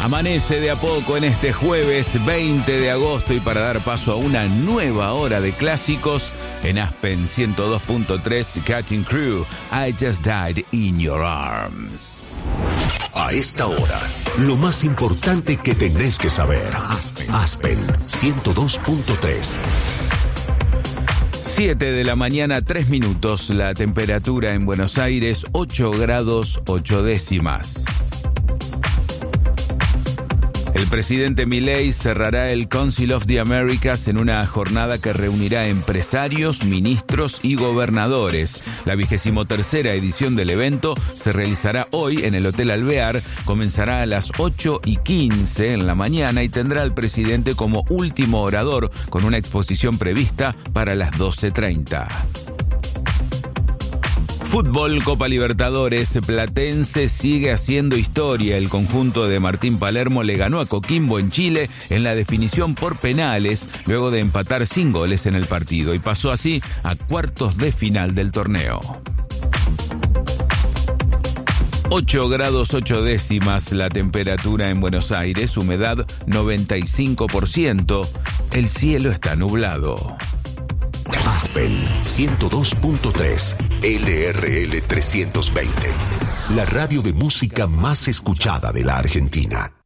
Amanece de a poco en este jueves 20 de agosto y para dar paso a una nueva hora de clásicos en Aspen 102.3 Cutting Crew, I Just Died in Your Arms. A esta hora, lo más importante que tenés que saber. Aspen 102.3. 7 de la mañana, 3 minutos. La temperatura en Buenos Aires, 8 grados 8 décimas. El presidente Milei cerrará el Council of the Americas en una jornada que reunirá empresarios, ministros y gobernadores. La 23ª edición del evento se realizará hoy en el Hotel Alvear, comenzará a las 8:15 en la mañana y tendrá al presidente como último orador con una exposición prevista para las 12:30. Fútbol, Copa Libertadores, Platense sigue haciendo historia. El conjunto de Martín Palermo le ganó a Coquimbo en Chile en la definición por penales, luego de empatar sin goles en el partido, y pasó así a cuartos de final del torneo. 8 grados 8 décimas la temperatura en Buenos Aires, humedad 95%, el cielo está nublado. Aspen 102.3 LRL 320, la radio de música más escuchada de la Argentina.